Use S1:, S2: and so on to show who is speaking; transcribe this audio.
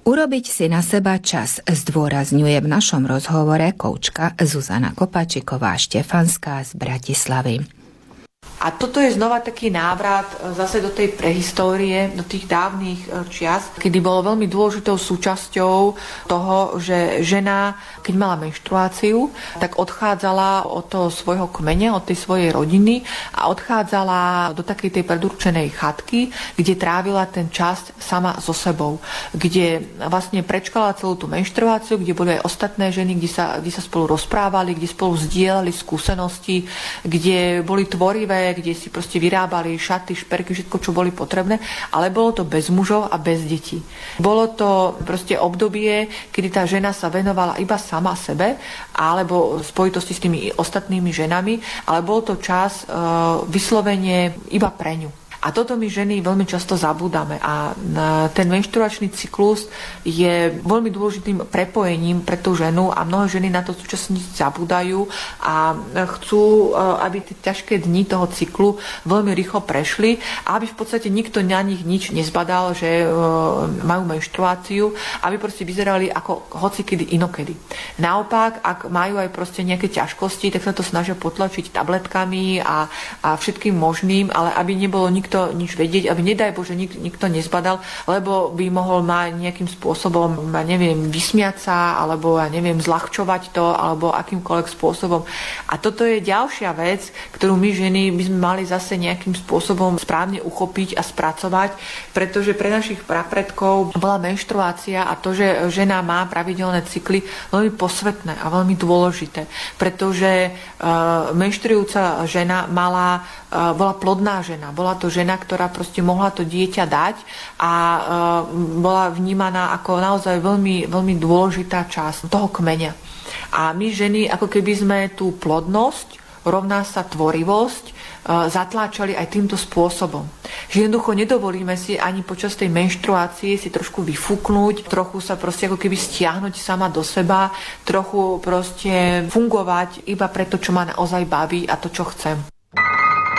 S1: Urobiť si na seba čas zdôrazňuje v našom rozhovore koučka Zuzana Kopačiková-Štefanská z Bratislavy.
S2: A toto je znova taký návrat zase do tej prehistórie, do tých dávnych čias, kedy bolo veľmi dôležitou súčasťou toho, že žena, keď mala menštruáciu, tak odchádzala od toho svojho kmeňa, od tej svojej rodiny a odchádzala do takej tej predurčenej chatky, kde trávila ten čas sama so sebou, kde vlastne prečkala celú tú menštruáciu, kde boli aj ostatné ženy, kde sa spolu rozprávali, kde spolu zdieľali skúsenosti, kde boli tvorivé, kde si proste vyrábali šaty, šperky, všetko, čo boli potrebné, ale bolo to bez mužov a bez detí. Bolo to proste obdobie, kedy tá žena sa venovala iba sama sebe, alebo v spojitosti s tými ostatnými ženami, ale bol to čas vyslovene iba pre ňu. A toto my ženy veľmi často zabúdame a ten menštruačný cyklus je veľmi dôležitým prepojením pre tú ženu a mnohé ženy na to súčasne zabúdajú a chcú, aby tie ťažké dni toho cyklu veľmi rýchlo prešli a aby v podstate nikto na nich nič nezbadal, že majú menštruáciu, aby proste vyzerali ako hocikedy inokedy. Naopak, ak majú aj proste nejaké ťažkosti, tak sa to snažia potlačiť tabletkami a všetkým možným, ale aby nebolo nikto nič vedieť, aby nedaj Bože nikto nezbadal, lebo by mohol mať nejakým spôsobom, vysmiať sa, alebo zľahčovať to, alebo akýmkoľvek spôsobom. A toto je ďalšia vec, ktorú my ženy by sme mali zase nejakým spôsobom správne uchopiť a spracovať, pretože pre našich prapredkov bola menštruácia a to, že žena má pravidelné cykly, veľmi posvetné a veľmi dôležité, pretože menštruujúca žena bola plodná žena, bola to žena, ktorá proste mohla to dieťa dať a bola vnímaná ako naozaj veľmi, veľmi dôležitá časť toho kmeňa. A my ženy, ako keby sme tú plodnosť, rovná sa tvorivosť, zatláčali aj týmto spôsobom. Že jednoducho nedovolíme si ani počas tej menštruácie si trošku vyfúknuť, trochu sa proste ako keby stiahnuť sama do seba, trochu proste fungovať iba pre to, čo ma naozaj baví a to, čo chcem.